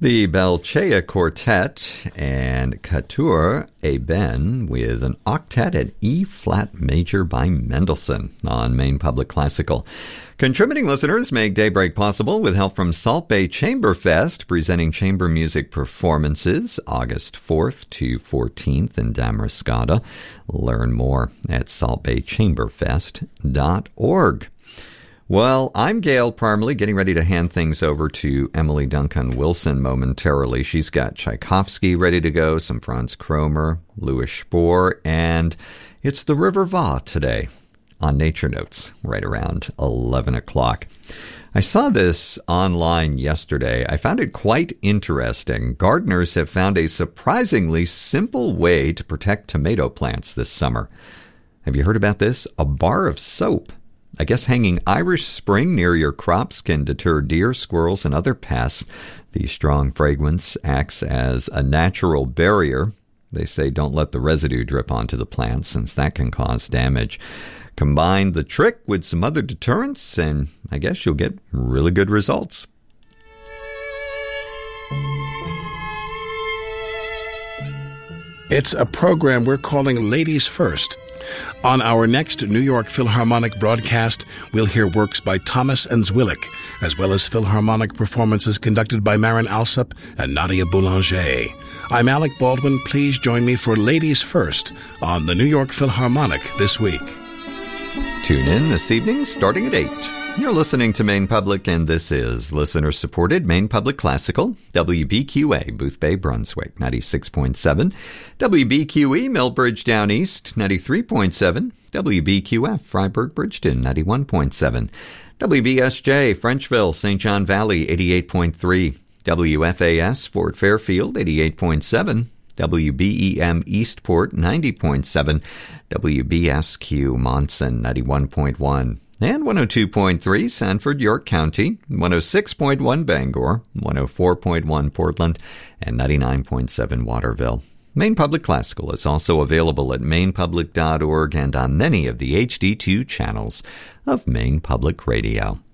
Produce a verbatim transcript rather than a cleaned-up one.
The Belchea Quartet and Couture Eben with an octet at E-flat major by Mendelssohn on Maine Public Classical. Contributing listeners make Daybreak possible with help from Salt Bay Chamber Fest, presenting chamber music performances August fourth to fourteenth in Damariscotta. Learn more at salt bay chamber fest dot org. Well, I'm Gail Parmalee, getting ready to hand things over to Emily Duncan Wilson momentarily. She's got Tchaikovsky ready to go, some Franz Kromer, Louis Spohr, and it's the River Vaugh today on Nature Notes, right around eleven o'clock. I saw this online yesterday. I found it quite interesting. Gardeners have found a surprisingly simple way to protect tomato plants this summer. Have you heard about this? A bar of soap. I guess hanging Irish Spring near your crops can deter deer, squirrels, and other pests. The strong fragrance acts as a natural barrier. They say don't let the residue drip onto the plants, since that can cause damage. Combine the trick with some other deterrents, and I guess you'll get really good results. It's a program we're calling Ladies First. On our next New York Philharmonic broadcast, we'll hear works by Thomas and Zwillik, as well as Philharmonic performances conducted by Marin Alsop and Nadia Boulanger. I'm Alec Baldwin. Please join me for Ladies First on the New York Philharmonic this week. Tune in this evening starting at eight. You're listening to Maine Public, and this is listener-supported Maine Public Classical, W B Q A, Booth Bay, Brunswick, ninety-six point seven, W B Q E, Millbridge Down East, ninety-three point seven, W B Q F, Freiburg, Bridgeton, ninety-one point seven, W B S J, Frenchville, Saint John Valley, eighty-eight point three, W F A S, Fort Fairfield, eighty-eight point seven, W B E M Eastport, ninety point seven, W B S Q Monson, ninety-one point one, and one oh two point three Sanford, York County, one oh six point one Bangor, one oh four point one Portland, and ninety-nine point seven Waterville. Maine Public Classical is also available at maine public dot org and on many of the H D two channels of Maine Public Radio.